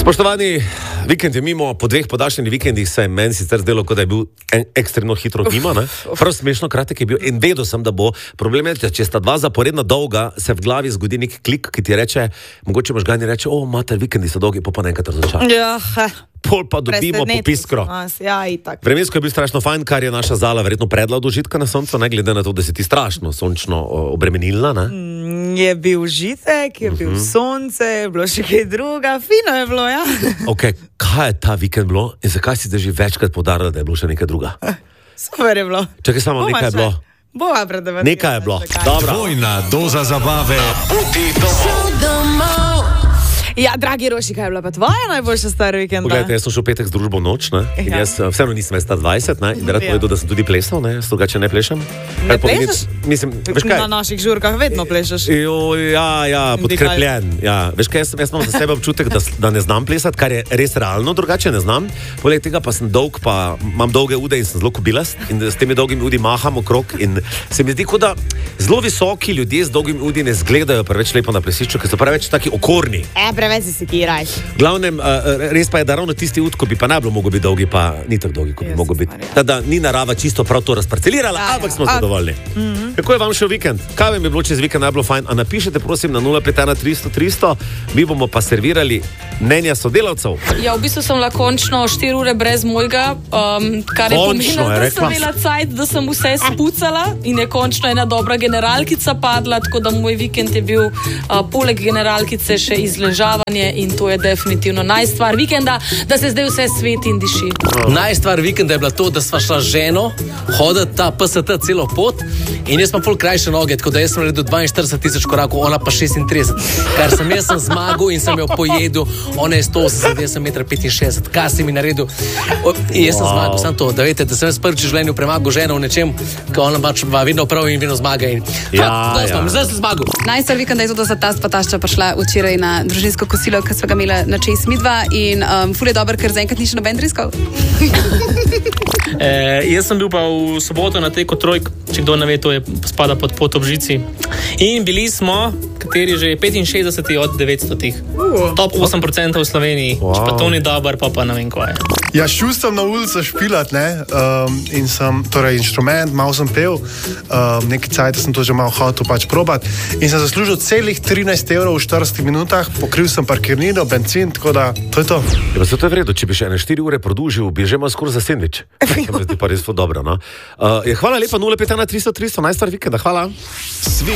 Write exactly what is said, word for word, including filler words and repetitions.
Spoštovani, vikend je mimo, po dveh podaljšanih vikendih se je meni sicer zdelo, kot da je bil en, ekstremno hitro mimo, ne? Prav smešno kratek je bil in vedel sem, da bo problem, je, če sta dva zaporedna dolga, se v glavi zgodi nek klik, ki ti reče, mogoče možgani reče, o, mater, vikendi so dolgi, pa pa nekaj razočarani. Ja, Pol pa dobimo popiskro. Ja, itak. Vremensko je bil strašno fajn, kar je naša Zala verjetno predla od užitka na soncu, ne glede na to, da si ti strašno sončno obremenilna, ne? Mm, je bil užitek, je bil mm-hmm. sonce, je bilo še kaj druga, fino je bilo, ja. Ok, kaj je ta vikend bilo in zakaj si zdaj že večkrat podarila, da je bilo še nekaj druga? Super je bilo. Čakaj samo, nekaj je bilo. Bova predavati. Nekaj je bilo. Dobro. Dvojna doza zabave. Poti domov. Ja, dragi Roši, kaj je bila pa tvoja najboljša star vikenda? Poglejte, jaz sem šel petek z družbo noč, ne? In Ja. jaz vseeno nisem več star dvajset, ne? In bi rad Ja. povedal, da sem tudi plesal, ne? Jaz drugače ne plešem. Ne Kar pomeni- plešeš? Mislim, veš kaj? Na naših žurkah vedno plešeš. Jo, ja, ja, podkrepljen. Ja. Veš kaj, jaz, jaz imam za sebe občutek, da, da ne znam plesati, kar je res realno, drugače ne znam. Poleg tega pa sem dolg, pa imam dolge ude in sem zelo kubilast in s temi dolgimi udi maham okrog in se mi zdi, kot da zelo visoki ljudje z dolgimi udi ne zgledajo preveč lepo na plesišču, ker so preveč taki okorni. E, preveč si si kiraj. V glavnem, uh, res pa je, da ravno tisti ud, ko bi pa najbolj mogel biti dolgi, pa ni tako dolgi, kot bi Jezus mogel biti. Marija. Tada ni narava čisto prav to razparcelirala, Ja, ampak ja. smo A- zadovoljni. Mm-hmm. Kako je vam šel vikend? Kaj vam je bilo čez vikend najbolj fajn? A napišite prosim na nula pet ena tristo tristo, mi bomo pa servirali mnenja sodelavcev. Ja, v bistvu sem bila končno štiri ure brez mojega, um, kar je Končno, pomenilo, je da rekla. sem imela cajt, da sem vse spucala in je končno ena dobra generalkica padla, tako da moj vikend je bil uh, poleg generalkice še izležavanje in to je definitivno najstvar vikenda, da se zdaj vse sveti in diši. Najstvar vikenda je bila to, da sva šla z ženo hoditi ta P S T celo pot in jaz imam pol krajše noge, tako da jaz sem naredil dvainštirideset tisoč korakov, ona pa šestintrideset. Kar sem jaz sem zmagal in sem jo pojedel, ona je sto osemdeset, jaz sem jedan petinšestdeset. Kaj si mi naredil? O, jaz sem Wow. zmagal, samo to, da veste, da sem jaz prvič v življenju premagal ženo v nečem, ko ona pač ima vedno prav in vedno zmaga. In, Ja, ha, to ja. sem, zdaj sem zmagal. Najstar vikend je to, da sta tast pa tašča prišla včeraj na družinsko kosilo, ki smo ga imeli na čez midva in um, ful je dober, ker zaenkrat ni še noben driskal. E, jaz sem bil pa v soboto na tej trojk, če kdo ne ve, to je spada pod pot ob žici. In bili smo, kateri že petinšestdeseti od devetstotih. Top osem procentov v Sloveniji. Wow. Če pa to ni dober, pa pa ne vem kaj. Ja, šel sem na ulico špilat, ne, um, in sem, torej inštrument, malo sem pel, um, nekaj cajta sem to že malo hotel pač probat in sem zaslužil celih trinajst evrov v štiridesetih minutah, pokril sem parkirnino, bencin, tako da to je to. Ja, pa se to je vredno, če bi še ene štiri ure produžil, bi že imel skoraj za sendvič. To mi zdi pa res ful dobro, no? Uh, je, hvala lepa, nula pet ena tristo tristo, najstar vikenda, hvala.